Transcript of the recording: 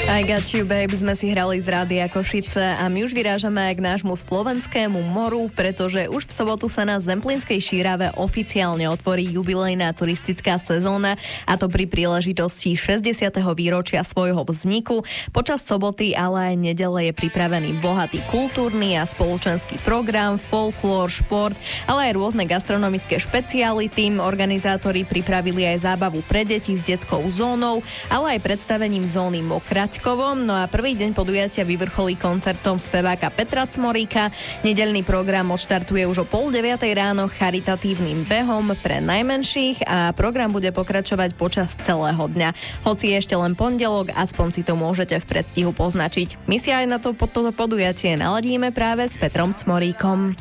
I Got You Babe sme si hrali z Rádia Košice a my už vyrážame k nášmu slovenskému moru, pretože už v sobotu sa na Zemplínskej Šírave oficiálne otvorí jubilejná turistická sezóna, a to pri príležitosti 60. výročia svojho vzniku. Počas soboty, ale aj nedele je pripravený bohatý kultúrny a spoločenský program, folklór, šport, ale aj rôzne gastronomické špeciality. Organizátori pripravili aj zábavu pre deti s detskou zónou, ale aj predstavením zóny Mokraťkovo. No a prvý deň podujatia vyvrcholí koncertom speváka Petra Cmoríka. Nedeľný program odštartuje už o 8:30 ráno charitatívnym behom pre najmenších a program bude pokračovať počas celého dňa. Hoci je ešte len pondelok, aspoň si to môžete v predstihu poznačiť. My si aj na toto podujatie naladíme práve s Petrom Cmoríkom.